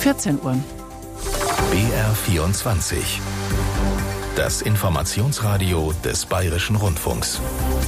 14 Uhr. BR24. Das Informationsradio des Bayerischen Rundfunks.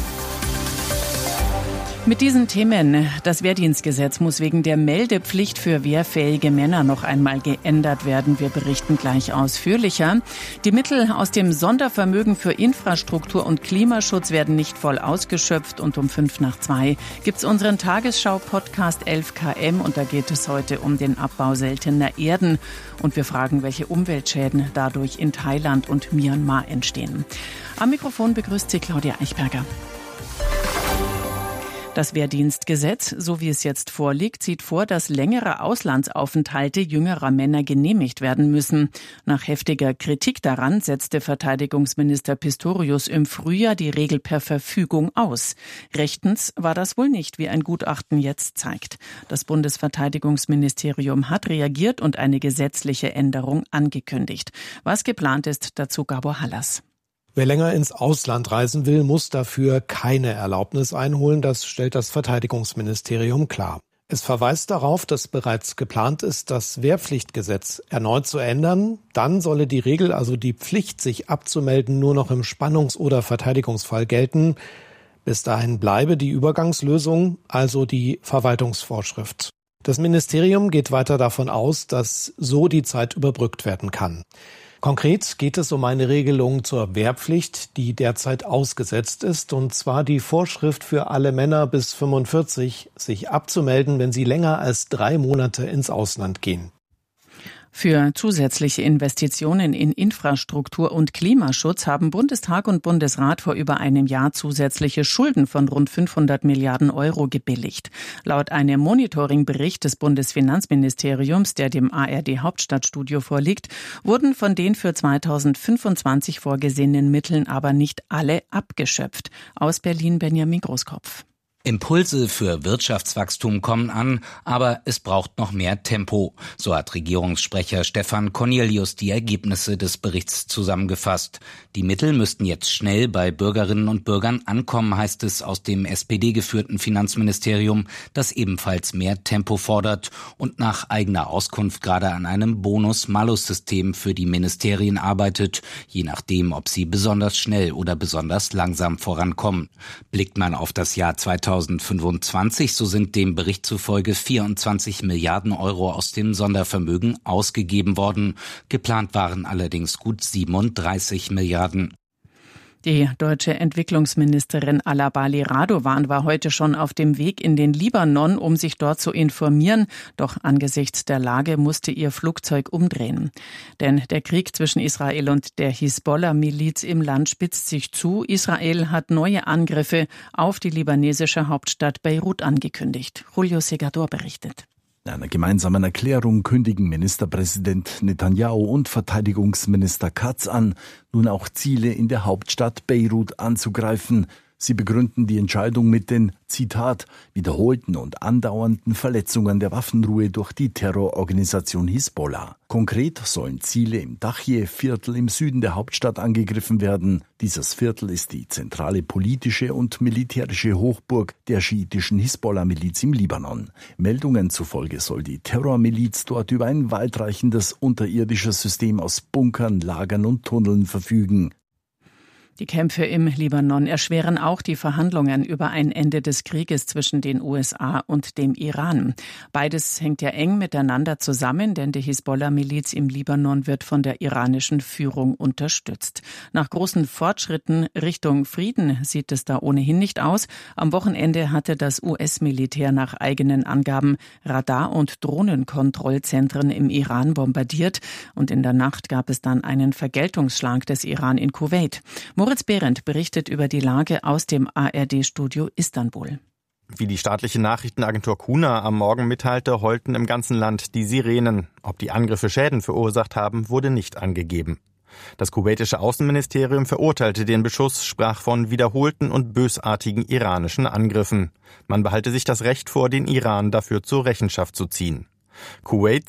Mit diesen Themen: Das Wehrdienstgesetz muss wegen der Meldepflicht für wehrfähige Männer noch einmal geändert werden. Wir berichten gleich ausführlicher. Die Mittel aus dem Sondervermögen für Infrastruktur und Klimaschutz werden nicht voll ausgeschöpft. Und um 1:55 gibt's unseren Tagesschau-Podcast 11KM. Und da geht es heute um den Abbau seltener Erden. Und wir fragen, welche Umweltschäden dadurch in Thailand und Myanmar entstehen. Am Mikrofon begrüßt Sie Claudia Eichberger. Das Wehrdienstgesetz, so wie es jetzt vorliegt, sieht vor, dass längere Auslandsaufenthalte jüngerer Männer genehmigt werden müssen. Nach heftiger Kritik daran setzte Verteidigungsminister Pistorius im Frühjahr die Regel per Verfügung aus. Rechtens war das wohl nicht, wie ein Gutachten jetzt zeigt. Das Bundesverteidigungsministerium hat reagiert und eine gesetzliche Änderung angekündigt. Was geplant ist, dazu Gabor Hallas. Wer länger ins Ausland reisen will, muss dafür keine Erlaubnis einholen. Das stellt das Verteidigungsministerium klar. Es verweist darauf, dass bereits geplant ist, das Wehrpflichtgesetz erneut zu ändern. Dann solle die Regel, also die Pflicht, sich abzumelden, nur noch im Spannungs- oder Verteidigungsfall gelten. Bis dahin bleibe die Übergangslösung, also die Verwaltungsvorschrift. Das Ministerium geht weiter davon aus, dass so die Zeit überbrückt werden kann. Konkret geht es um eine Regelung zur Wehrpflicht, die derzeit ausgesetzt ist, und zwar die Vorschrift für alle Männer bis 45, sich abzumelden, wenn sie länger als 3 Monate ins Ausland gehen. Für zusätzliche Investitionen in Infrastruktur und Klimaschutz haben Bundestag und Bundesrat vor über einem Jahr zusätzliche Schulden von rund 500 Milliarden Euro gebilligt. Laut einem Monitoringbericht des Bundesfinanzministeriums, der dem ARD-Hauptstadtstudio vorliegt, wurden von den für 2025 vorgesehenen Mitteln aber nicht alle abgeschöpft. Aus Berlin Benjamin Großkopf. Impulse für Wirtschaftswachstum kommen an, aber es braucht noch mehr Tempo. So hat Regierungssprecher Stefan Cornelius die Ergebnisse des Berichts zusammengefasst. Die Mittel müssten jetzt schnell bei Bürgerinnen und Bürgern ankommen, heißt es aus dem SPD-geführten Finanzministerium, das ebenfalls mehr Tempo fordert und nach eigener Auskunft gerade an einem Bonus-Malus-System für die Ministerien arbeitet, je nachdem, ob sie besonders schnell oder besonders langsam vorankommen. Blickt man auf das Jahr 2025, so sind dem Bericht zufolge 24 Milliarden Euro aus dem Sondervermögen ausgegeben worden. Geplant waren allerdings gut 37 Milliarden. Die deutsche Entwicklungsministerin Alabali Radovan war heute schon auf dem Weg in den Libanon, um sich dort zu informieren. Doch angesichts der Lage musste ihr Flugzeug umdrehen. Denn der Krieg zwischen Israel und der Hisbollah-Miliz im Land spitzt sich zu. Israel hat neue Angriffe auf die libanesische Hauptstadt Beirut angekündigt. Julio Segador berichtet. In einer gemeinsamen Erklärung kündigen Ministerpräsident Netanyahu und Verteidigungsminister Katz an, nun auch Ziele in der Hauptstadt Beirut anzugreifen. Sie begründen die Entscheidung mit den, Zitat, wiederholten und andauernden Verletzungen der Waffenruhe durch die Terrororganisation Hisbollah. Konkret sollen Ziele im Dachje-Viertel im Süden der Hauptstadt angegriffen werden. Dieses Viertel ist die zentrale politische und militärische Hochburg der schiitischen Hisbollah-Miliz im Libanon. Meldungen zufolge soll die Terrormiliz dort über ein weitreichendes unterirdisches System aus Bunkern, Lagern und Tunneln verfügen. Die Kämpfe im Libanon erschweren auch die Verhandlungen über ein Ende des Krieges zwischen den USA und dem Iran. Beides hängt ja eng miteinander zusammen, denn die Hisbollah-Miliz im Libanon wird von der iranischen Führung unterstützt. Nach großen Fortschritten Richtung Frieden sieht es da ohnehin nicht aus. Am Wochenende hatte das US-Militär nach eigenen Angaben Radar- und Drohnenkontrollzentren im Iran bombardiert. Und in der Nacht gab es dann einen Vergeltungsschlag des Iran in Kuwait. Moritz Behrendt berichtet über die Lage aus dem ARD-Studio Istanbul. Wie die staatliche Nachrichtenagentur Kuna am Morgen mitteilte, heulten im ganzen Land die Sirenen. Ob die Angriffe Schäden verursacht haben, wurde nicht angegeben. Das kuwaitische Außenministerium verurteilte den Beschuss, sprach von wiederholten und bösartigen iranischen Angriffen. Man behalte sich das Recht vor, den Iran dafür zur Rechenschaft zu ziehen. Kuwait